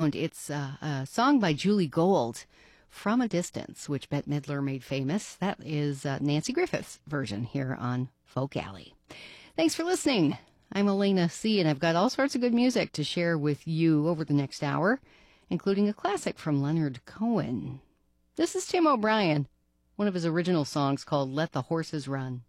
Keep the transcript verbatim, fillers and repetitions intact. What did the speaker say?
Sound. It's uh, a song by Julie Gold, From a Distance, which Bette Midler made famous. That is uh, Nancy Griffith's version here on Folk Alley. Thanks for listening. I'm Elena C., and I've got all sorts of good music to share with you over the next hour, including a classic from Leonard Cohen. This is Tim O'Brien, one of his original songs called Let the Horses Run.